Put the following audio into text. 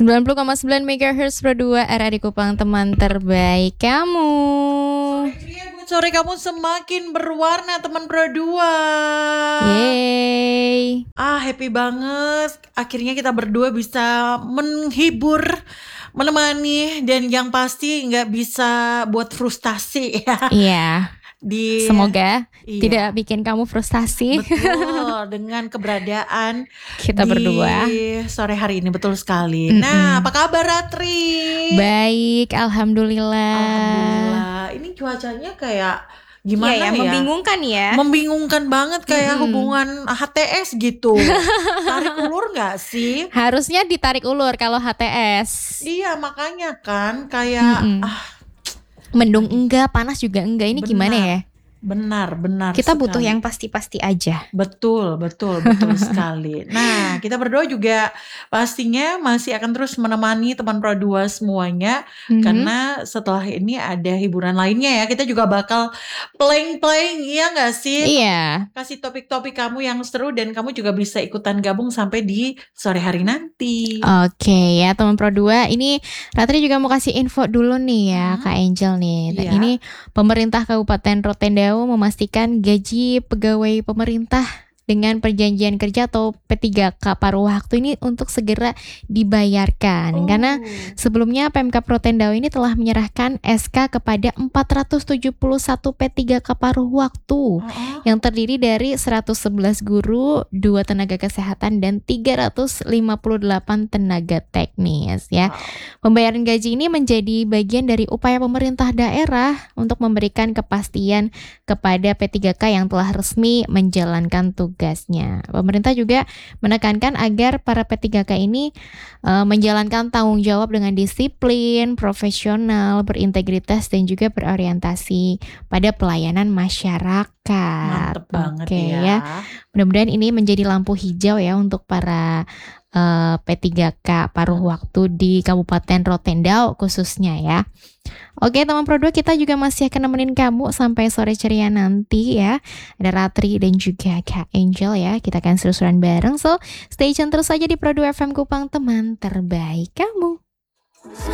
90,9 MHz Pro 2 RRI Kupang, teman terbaik kamu. Sore kamu semakin berwarna, teman Pro 2. Yeay. Happy banget. Akhirnya kita berdua bisa menghibur, menemani, dan yang pasti nggak bisa buat frustasi ya. Iya. Semoga Iya. tidak bikin kamu frustasi. Betul, dengan keberadaan kita berdua sore hari ini, betul sekali. Nah, apa kabar Ratri? Baik, alhamdulillah. Alhamdulillah. Ini cuacanya kayak gimana ya? Membingungkan ya. Membingungkan banget, kayak hubungan HTS gitu. Tarik ulur gak sih? Harusnya ditarik ulur kalau HTS. Iya, makanya kan kayak mendung enggak, panas juga enggak. Ini gimana ya? Benar kita sekali. butuh yang pasti-pasti aja. Betul sekali. Nah, kita berdua juga pastinya masih akan terus menemani teman Pro 2 semuanya, karena setelah ini ada hiburan lainnya ya. Kita juga bakal playing, iya gak sih? Iya. Kasih topik-topik kamu yang seru, dan kamu juga bisa ikutan gabung sampai di sore hari nanti. Oke ya, teman Pro 2. Ini Ratri juga mau kasih info dulu nih ya, Kak Angel nih. Iya. Ini pemerintah Kabupaten Rotendao memastikan gaji pegawai pemerintah dengan perjanjian kerja atau P3K paruh waktu ini untuk segera dibayarkan. Karena sebelumnya Pemkab Rotendao ini telah menyerahkan SK kepada 471 P3K paruh waktu yang terdiri dari 111 guru, 2 tenaga kesehatan, dan 358 tenaga teknis ya. Pembayaran gaji ini menjadi bagian dari upaya pemerintah daerah untuk memberikan kepastian kepada P3K yang telah resmi menjalankan tugasnya. Pemerintah juga menekankan agar para P3K ini menjalankan tanggung jawab dengan disiplin, profesional, berintegritas, dan juga berorientasi pada pelayanan masyarakat. Mantep banget ya. Mudah-mudahan ini menjadi lampu hijau ya untuk para P3K paruh waktu di Kabupaten Rotendao khususnya ya. Oke, teman Pro 2, kita juga masih akan nemenin kamu sampai sore ceria nanti ya. Ada Ratri dan juga Kak Angel ya. Kita akan seru-seruan bareng. So, stay tune terus aja di Pro 2 FM Kupang, teman terbaik kamu.